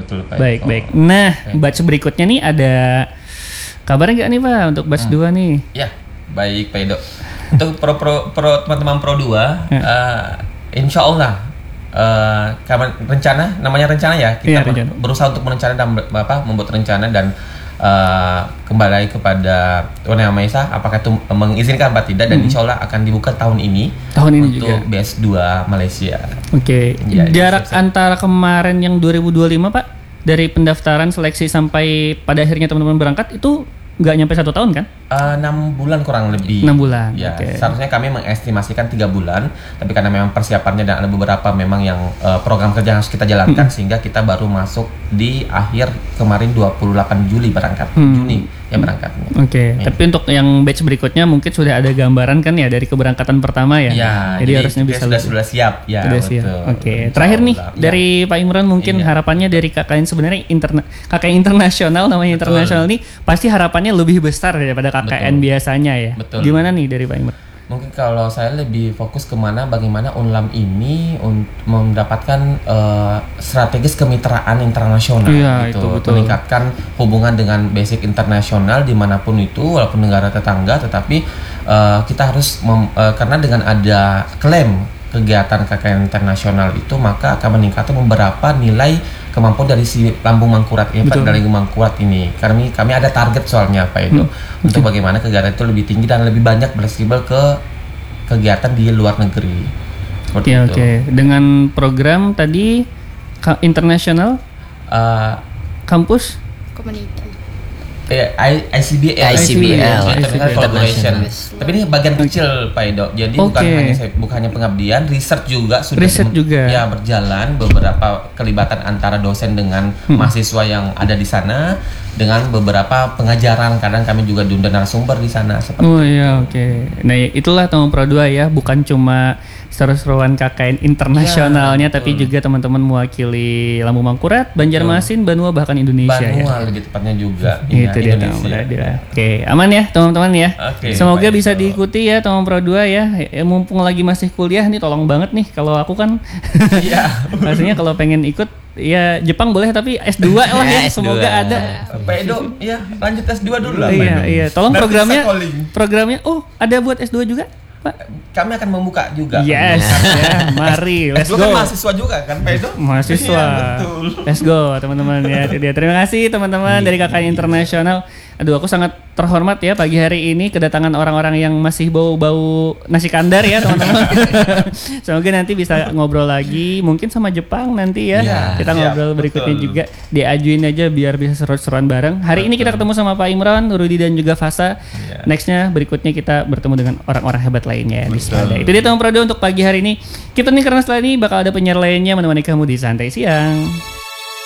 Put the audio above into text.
betul Pak. Baik. Nah, batch berikutnya nih ada kabarnya nggak nih Pak untuk batch 2 nih? Ya, baik Pak Edo. Untuk teman-teman Pro 2, insya Allah namanya rencana ya, kita berusaha untuk merencana dan membuat rencana dan kembali kepada Tuhan Yang Maha Esa apakah itu mengizinkan apa tidak, dan insya Allah akan dibuka tahun ini untuk juga BS2 Malaysia. Oke. Jarak antara kemarin yang 2025 Pak dari pendaftaran seleksi sampai pada akhirnya teman-teman berangkat itu nggak nyampe 1 tahun kan? 6 bulan kurang lebih. 6 bulan. Ya, seharusnya kami mengestimasikan 3 bulan, tapi karena memang persiapannya dan ada beberapa memang yang program kerja yang harus kita jalankan, sehingga kita baru masuk di akhir kemarin 28 Juli berangkat. Juni yang berangkatnya. Oke. Tapi untuk yang batch berikutnya mungkin sudah ada gambaran kan ya dari keberangkatan pertama ya. Ya, jadi harusnya bisa sudah siap ya. Sudah siap. Oke. Terakhir nih dari Pak Imran mungkin harapannya dari KKN sebenarnya KKN internasional namanya internasional nih pasti harapannya lebih besar daripada KKN biasanya ya. Betul. Gimana nih dari Pak Imran? Mungkin kalau saya lebih fokus bagaimana Unlam ini mendapatkan strategis kemitraan internasional gitu, meningkatkan hubungan dengan basic internasional dimanapun itu, walaupun negara tetangga, tetapi kita harus karena dengan ada klaim kegiatan KKN internasional itu maka akan meningkatkan beberapa nilai kemampuan dari si Lambung Mangkurat ini, dari Mangkurat ini. Kami ada target soalnya Pak itu untuk bagaimana kegiatan itu lebih tinggi dan lebih banyak fleksibel ke kegiatan di luar negeri. Oke. Dengan program tadi internasional kampus komunitas. ICBL International Collaboration. Tapi ini bagian kecil Pak Edo. Jadi bukan hanya pengabdian, research juga sudah ya berjalan, beberapa kelibatan antara dosen dengan mahasiswa yang ada di sana dengan beberapa pengajaran, kadang kami juga diundang narasumber di sana seperti Nah, itulah teman Pro 2 ya, bukan cuma seru-seruan KKN internasionalnya tapi juga teman-teman mewakili Lambung Mangkurat, Banjarmasin, Banua, bahkan Indonesia Banua lebih tepatnya juga. Itu dia Indonesia. Oke, aman ya teman-teman ya. Semoga bisa diikuti ya teman Pro 2 ya. Mumpung lagi masih kuliah nih, tolong banget nih kalau aku kan maksudnya kalau pengen ikut ya Jepang boleh tapi S2 lah ya. Semoga ada. Pak Edo, ya lanjut S2 dulu lah. Iya. Tolong programnya ada buat S2 juga? Pak? Kami akan membuka juga. Yes, ya, mari, let's go. Kan mahasiswa juga kan, Pak Edo? Mahasiswa. Betul. Let's go, teman-teman ya. Terima kasih teman-teman dari KKN Internasional. Aduh, aku sangat terhormat ya pagi hari ini kedatangan orang-orang yang masih bau-bau nasi kandar ya, teman-teman. Semoga nanti bisa ngobrol lagi, mungkin sama Jepang nanti ya. Kita ngobrol berikutnya juga. Diajuin aja biar bisa seru-seruan bareng. Hari ini kita ketemu sama Pak Imran, Rudy dan juga Fasa. Nextnya berikutnya kita bertemu dengan orang-orang hebat lainnya di Selada. Itu dia teman Pro 2 untuk pagi hari ini. Kita nih karena setelah ini bakal ada penyiar lainnya menemani kamu di Santai Siang.